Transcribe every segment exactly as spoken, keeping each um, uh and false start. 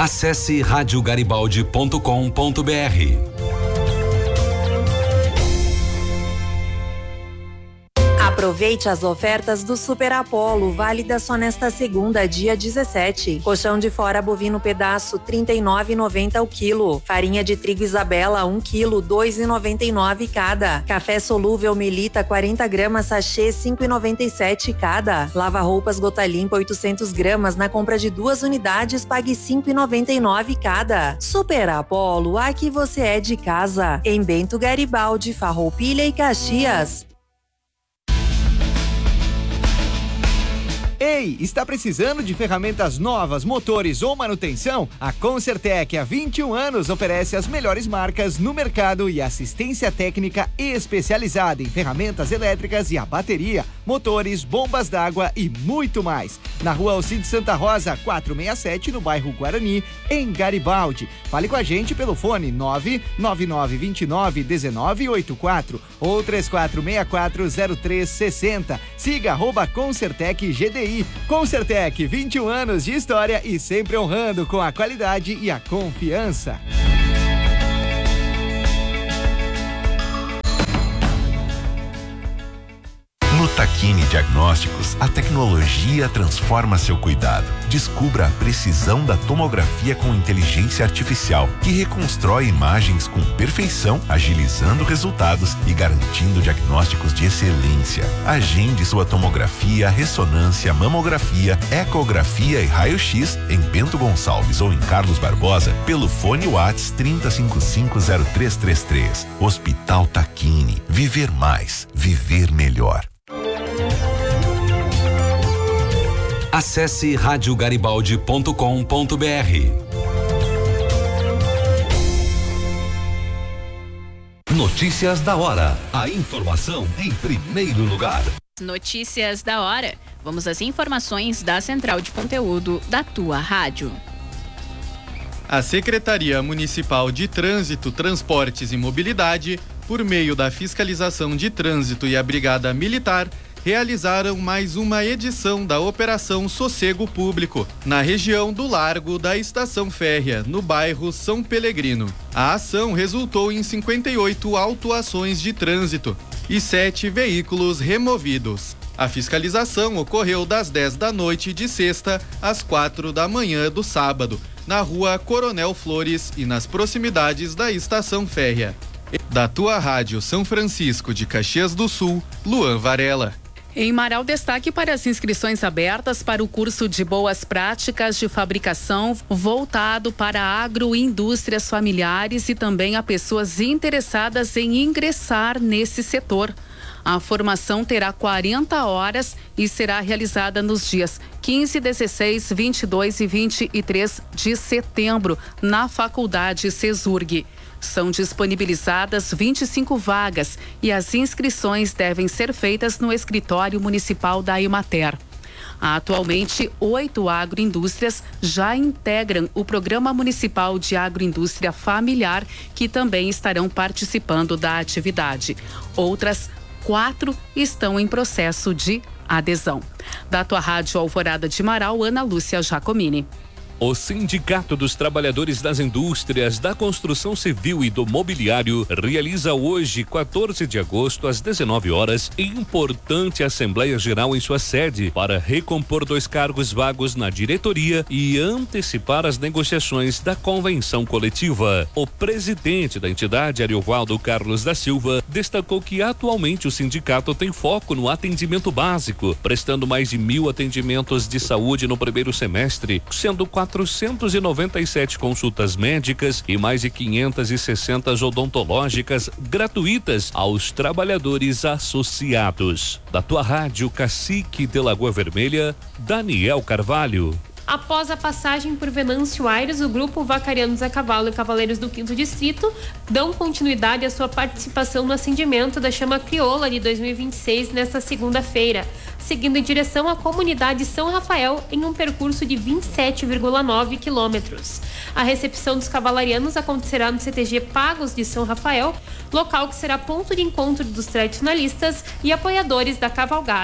Acesse rádio garibaldi ponto com ponto br. Aproveite as ofertas do Super Apollo, válida só nesta segunda, dia dezessete. Colchão de fora bovino pedaço, trinta e nove reais e noventa centavos o quilo. Farinha de trigo Isabela, um quilo, dois reais e noventa e nove centavos cada. Café solúvel Melita, quarenta gramas, sachê, cinco reais e noventa e sete centavos cada. Lava roupas Gota Limpa, oitocentos gramas, na compra de duas unidades, pague cinco reais e noventa e nove centavos cada. Super Apollo, aqui você é de casa. Em Bento Garibaldi, Farroupilha e Caxias. Ei, está precisando de ferramentas novas, motores ou manutenção? A Concertec, há vinte e um anos, oferece as melhores marcas no mercado e assistência técnica especializada em ferramentas elétricas e a bateria, motores, bombas d'água e muito mais. Na rua Alcide Santa Rosa, quatrocentos e sessenta e sete, no bairro Guarani, em Garibaldi. Fale com a gente pelo fone nove nove nove dois nove um nove oito quatro ou três quatro seis quatro zero três seis zero. Siga arroba Concertec G D I. Concertec, vinte e um anos de história e sempre honrando com a qualidade e a confiança. No Tacchini Diagnósticos, a tecnologia transforma seu cuidado. Descubra a precisão da tomografia com inteligência artificial, que reconstrói imagens com perfeição, agilizando resultados e garantindo diagnósticos de excelência. Agende sua tomografia, ressonância, mamografia, ecografia e raio-x em Bento Gonçalves ou em Carlos Barbosa pelo fone WhatsApp trinta cinquenta e cinco zero três trinta e três. Hospital Tacchini. Viver mais. Viver melhor. Acesse rádio garibaldi ponto com ponto br. Notícias da hora. A informação em primeiro lugar. Notícias da hora. Vamos às informações da Central de Conteúdo da tua rádio. A Secretaria Municipal de Trânsito, Transportes e Mobilidade, por meio da Fiscalização de Trânsito e a Brigada Militar, realizaram mais uma edição da Operação Sossego Público, na região do Largo da Estação Férrea, no bairro São Pelegrino. A ação resultou em cinquenta e oito autuações de trânsito e sete veículos removidos. A fiscalização ocorreu das dez da noite de sexta às quatro da manhã do sábado, na rua Coronel Flores e nas proximidades da Estação Férrea. Da tua rádio São Francisco de Caxias do Sul, Luan Varela. Em Marau, destaque para as inscrições abertas para o curso de Boas Práticas de Fabricação voltado para agroindústrias familiares e também a pessoas interessadas em ingressar nesse setor. A formação terá quarenta horas e será realizada nos dias quinze, dezesseis, vinte e dois e vinte e três de setembro na Faculdade Cesurg. São disponibilizadas vinte e cinco vagas e as inscrições devem ser feitas no escritório municipal da Emater. Atualmente, oito agroindústrias já integram o Programa Municipal de Agroindústria Familiar, que também estarão participando da atividade. Outras quatro estão em processo de adesão. Da tua rádio Alvorada de Marau, Ana Lúcia Giacomini. O Sindicato dos Trabalhadores das Indústrias, da Construção Civil e do Mobiliário realiza hoje, quatorze de agosto, às dezenove horas, importante Assembleia Geral em sua sede para recompor dois cargos vagos na diretoria e antecipar as negociações da convenção coletiva. O presidente da entidade, Ariovaldo Carlos da Silva, destacou que atualmente o sindicato tem foco no atendimento básico, prestando mais de mil atendimentos de saúde no primeiro semestre, sendo quatrocentos e noventa e sete consultas médicas e mais de quinhentas e sessenta odontológicas gratuitas aos trabalhadores associados. Da tua rádio Cacique de Lagoa Vermelha, Daniel Carvalho. Após a passagem por Venâncio Aires, o grupo Vacarianos a Cavalo e Cavaleiros do Quinto Distrito dão continuidade à sua participação no acendimento da Chama Crioula de dois mil e vinte e seis nesta segunda-feira, seguindo em direção à comunidade São Rafael em um percurso de vinte e sete vírgula nove quilômetros. A recepção dos cavalarianos acontecerá no C T G Pagos de São Rafael, local que será ponto de encontro dos tradicionalistas e apoiadores da cavalgada.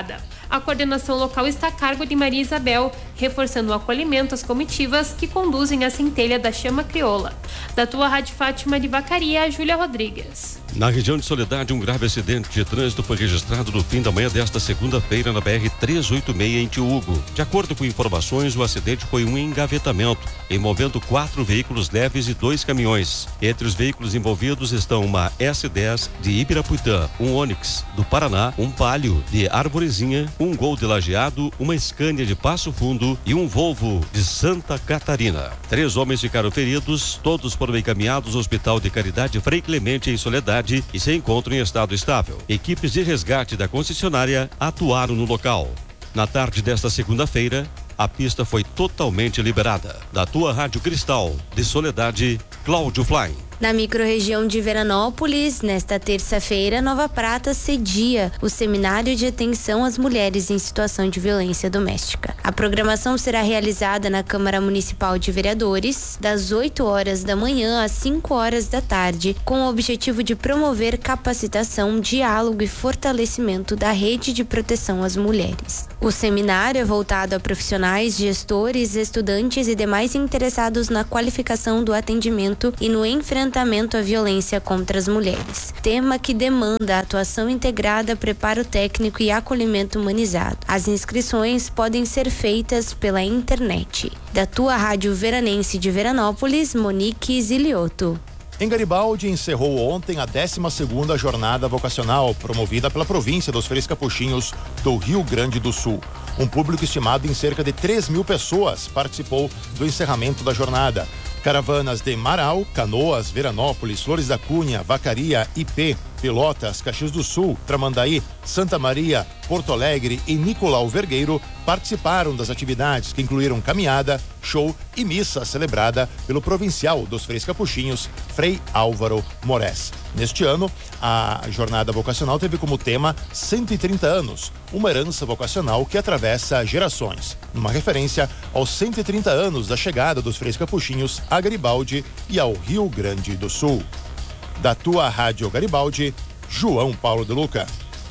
A coordenação local está a cargo de Maria Isabel, reforçando o acolhimento às comitivas que conduzem a centelha da chama crioula. Da tua Rádio Fátima de Vacaria, Júlia Rodrigues. Na região de Soledade, um grave acidente de trânsito foi registrado no fim da manhã desta segunda-feira na B R trezentos e oitenta e seis em Tiúgo. De acordo com informações, o acidente foi um engavetamento, envolvendo quatro veículos leves e dois caminhões. Entre os veículos envolvidos estão uma S dez de Ibirapuitã, um Onix do Paraná, um Palio de Arvorezinha, um Gol de Lajeado, uma Scania de Passo Fundo e um Volvo de Santa Catarina. Três homens ficaram feridos, todos foram encaminhados ao Hospital de Caridade Frei Clemente em Soledade e se encontram em estado estável. Equipes de resgate da concessionária atuaram no local. Na tarde desta segunda-feira, a pista foi totalmente liberada. Da tua Rádio Cristal, de Soledade, Cláudio Fly. Na microrregião de Veranópolis, nesta terça-feira, Nova Prata cedia o Seminário de Atenção às Mulheres em Situação de Violência Doméstica. A programação será realizada na Câmara Municipal de Vereadores, das oito horas da manhã às cinco horas da tarde, com o objetivo de promover capacitação, diálogo e fortalecimento da rede de proteção às mulheres. O seminário é voltado a profissionais, gestores, estudantes e demais interessados na qualificação do atendimento e no enfrentamento à violência contra as mulheres. Tema que demanda atuação integrada, preparo técnico e acolhimento humanizado. As inscrições podem ser feitas pela internet. Da tua Rádio Veranense de Veranópolis, Monique Zilioto. Em Garibaldi, encerrou ontem a décima segunda Jornada Vocacional, promovida pela província dos Três Capuchinhos do Rio Grande do Sul. Um público estimado em cerca de três mil pessoas participou do encerramento da jornada. Caravanas de Marau, Canoas, Veranópolis, Flores da Cunha, Vacaria, Ipê, Pelotas, Caxias do Sul, Tramandaí, Santa Maria, Porto Alegre e Nicolau Vergueiro participaram das atividades que incluíram caminhada, show e missa celebrada pelo provincial dos Três Capuchinhos, Frei Álvaro Moraes. Neste ano, a jornada vocacional teve como tema cento e trinta anos, uma herança vocacional que atravessa gerações, numa referência aos cento e trinta anos da chegada dos Três Capuchinhos a Garibaldi e ao Rio Grande do Sul. Da tua Rádio Garibaldi, João Paulo de Luca.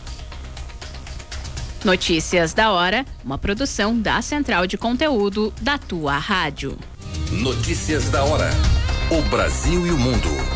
Notícias da hora, uma produção da Central de Conteúdo da tua rádio. Notícias da hora. O Brasil e o mundo